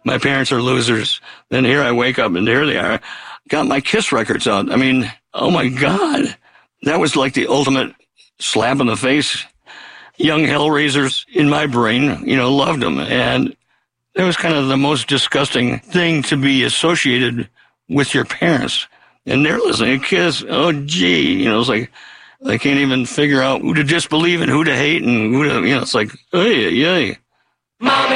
my parents are losers. Then here I wake up and here they are. Got my Kiss records out. I mean, oh my God. That was like the ultimate slap in the face. Young Hellraisers in my brain, loved them. And that was kind of the most disgusting thing to be associated with your parents. And they're listening to Kiss. Oh, gee. It's like they can't even figure out who to disbelieve and who to hate and who to, it's like, hey. Mommy